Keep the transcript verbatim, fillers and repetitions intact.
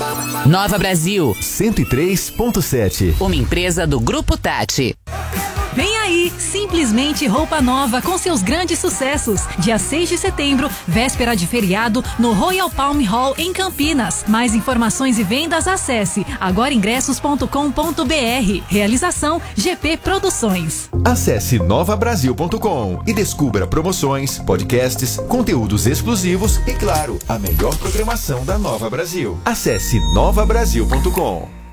Nova Brasil, cento e três ponto sete. Uma empresa do Grupo Tati. Vem aí, Simplesmente Roupa Nova com seus grandes sucessos. Dia seis de setembro, véspera de feriado, no Royal Palm Hall em Campinas. Mais informações e vendas, acesse agora ingressos ponto com ponto br. Realização G P Produções. Acesse nova brasil ponto com e descubra promoções, podcasts, conteúdos exclusivos e, claro, a melhor programação da Nova Brasil. Acesse nova brasil ponto com.